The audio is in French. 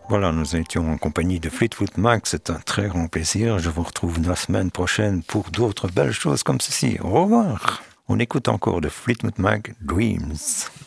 Voilà, nous étions en compagnie de Fleetwood Mac. C'est un très grand plaisir. Je vous retrouve la semaine prochaine pour d'autres belles choses comme ceci. Au revoir. On écoute encore de Fleetwood Mac, Dreams.